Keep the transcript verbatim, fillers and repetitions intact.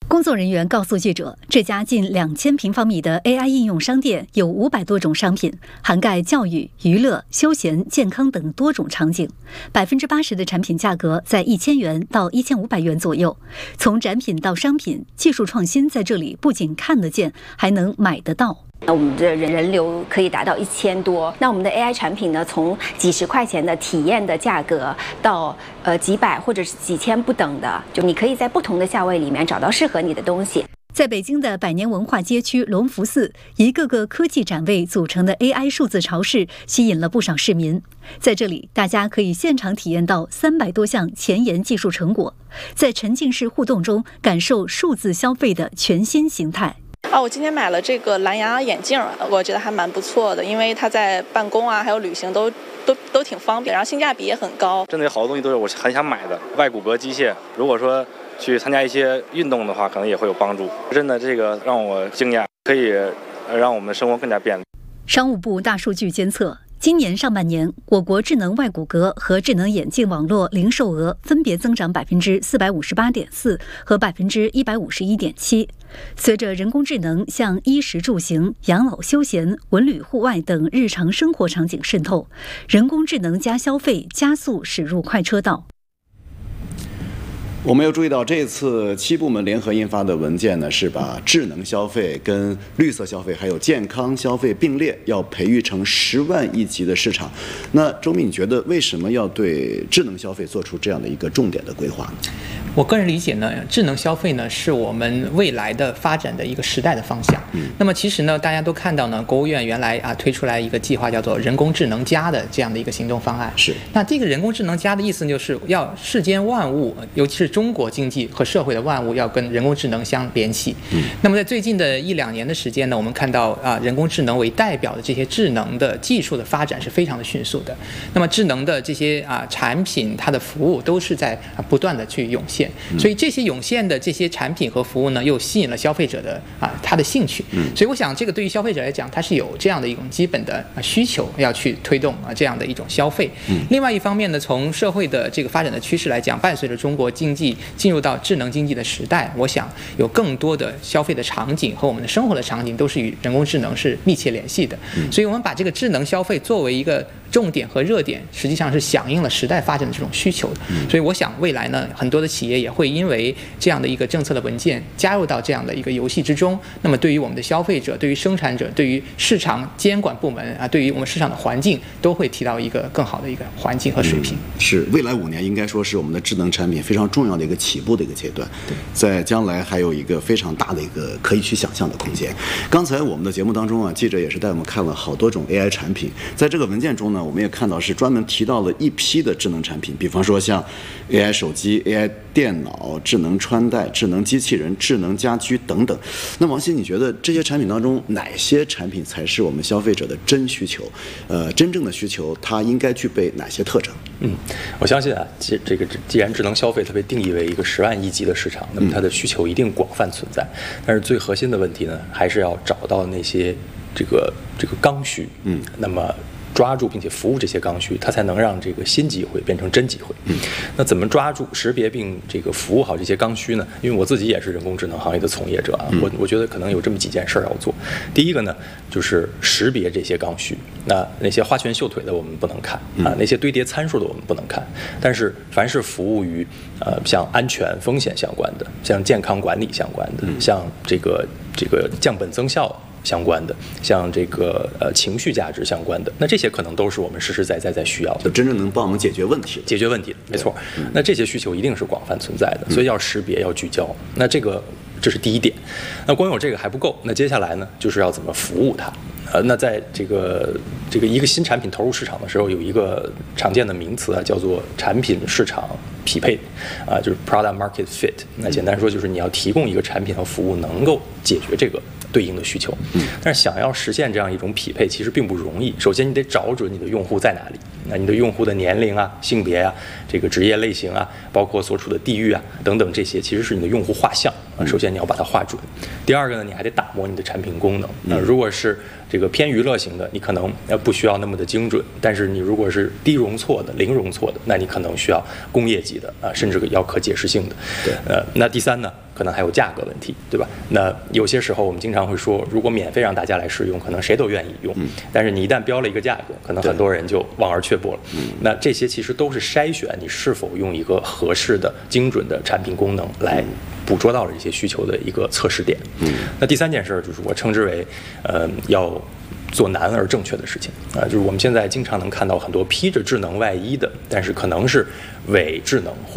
工作人员告诉记者，这家近两千平方米的 A I 应用商店有五百多种商品，涵盖教育、娱乐、休闲、健康等多种场景。百分之八十的产品价格在一千元到一千五百元左右。从展品到商品，技术创新在这里不仅看得见，还能买得到。 那我们的人人流可以达到一千多，那我们的 A I 产品呢，从几十块钱的体验的价格到呃几百或者是几千不等的，就你可以在不同的价位里面找到适合你的东西。 在北京的百年文化街区隆福寺，一个个科技展位组成的 A I 数字超市吸引了不少市民。在这里，大家可以现场体验到三百多项前沿技术成果，在沉浸式互动中感受数字消费的全新形态。 啊，我今天买了这个蓝牙眼镜，我觉得还蛮不错的，因为它在办公啊，还有旅行都都都挺方便，然后性价比也很高。 真的有好多东西都是我很想买的，外骨骼机械，如果说去参加一些运动的话，可能也会有帮助。真的，这个让我惊讶，可以让我们的生活更加便利。 商务部大数据监测，今年上半年，我国智能外骨骼和智能眼镜网络零售额分别增长百分之四百五十八点四和百分之一百五十一点七。随着人工智能向衣食住行、养老休闲、文旅户外等日常生活场景渗透，人工智能加消费加速驶入快车道。 我们要注意到，这次七部门联合印发的文件呢，是把智能消费、跟绿色消费还有健康消费并列，要培育成十万亿级的市场。那周密，你觉得为什么要对智能消费做出这样的一个重点的规划？ 我个人理解呢，智能消费呢是我们未来的发展的一个时代的方向。嗯、那么其实呢，大家都看到呢，国务院原来啊推出来一个计划，叫做人工智能加的这样的一个行动方案。 是。那这个人工智能加的意思就是要世间万物，尤其是中国经济和社会的万物，要跟人工智能相联系。嗯。那么在最近的一两年的时间呢，我们看到啊，人工智能为代表的这些智能的技术的发展是非常的迅速的。那么智能的这些啊产品，它的服务都是在啊不断的去涌现。所以这些涌现的这些产品和服务呢，又吸引了消费者的啊他的兴趣。所以我想，这个对于消费者来讲，它是有这样的一种基本的需求，要去推动啊这样的一种消费。另外一方面呢，从社会的这个发展的趋势来讲，伴随着中国经济进入到智能经济的时代，我想有更多的消费的场景和我们的生活的场景都是与人工智能是密切联系的。所以我们把这个智能消费作为一个重点和热点，实际上是响应了时代发展的这种需求的。所以我想未来呢，很多的企业也会因为这样的一个政策的文件加入到这样的一个游戏之中。那么对于我们的消费者、对于生产者、对于市场监管部门啊，对于我们市场的环境，都会提到一个更好的一个环境和水平。 嗯、是未来五年应该说是我们的智能产品非常重要的一个起步的一个阶段。对，在将来还有一个非常大的一个可以去想象的空间。刚才我们的节目当中啊，记者也是带我们看了好多种 A I 产品，在这个文件中呢，我们也看到是专门提到了一批的智能产品，比方说像 A I 手机、A I 电脑、智能穿戴、智能机器人、智能家居等等。那王鑫，你觉得这些产品当中哪些产品才是我们消费者的真需求？呃，真正的需求它应该具备哪些特征？ 嗯，我相信啊，这这个既然智能消费它被定义为一个十万亿级的市场，那么它的需求一定广泛存在。但是最核心的问题呢，还是要找到那些这个这个刚需。嗯，那么抓住并且服务这些刚需，它才能让这个新机会变成真机会。嗯，那怎么抓住、识别并这个服务好这些刚需呢？因为我自己也是人工智能行业的从业者啊，嗯、我我觉得可能有这么几件事儿要做。第一个呢，就是识别这些刚需。那那些花拳绣腿的我们不能看啊，那些堆叠参数的我们不能看。但是凡是服务于呃像安全风险相关的、像健康管理相关的、嗯、像这个这个降本增效相关的，像这个呃情绪价值相关的，那这些可能都是我们实实在在在需要的， 就真正能帮我们解决问题、 解决问题，没错。嗯、那这些需求一定是广泛存在的，所以要识别，要聚焦。那这个这是第一点。那光有这个还不够，那接下来呢，就是要怎么服务它。呃，那在这个这个一个新产品投入市场的时候，有一个常见的名词啊，叫做产品市场匹配，啊，就是 product market fit。那简单说就是你要提供一个产品和服务能够解决这个对应的需求。但是想要实现这样一种匹配，其实并不容易。首先你得找准你的用户在哪里，那你的用户的年龄啊、性别啊、这个职业类型啊，包括所处的地域啊等等，这些其实是你的用户画像啊。首先你要把它画准。第二个呢，你还得打磨你的产品功能。呃，如果是这个偏娱乐型的，你可能呃不需要那么的精准，但是你如果是低容错的、零容错的，那你可能需要工业级的啊，甚至要可解释性的。对，呃，那第三呢， 可能还有价格问题，对吧？那有些时候我们经常会说，如果免费让大家来试用，可能谁都愿意用。嗯、但是你一旦标了一个价格，可能很多人就望而却步了。嗯、那这些其实都是筛选你是否用一个合适的、精准的产品功能来捕捉到了这些需求的一个测试点。嗯、那第三件事就是我称之为，呃，要做难而正确的事情啊、呃，就是我们现在经常能看到很多披着智能外衣的，但是可能是伪智能。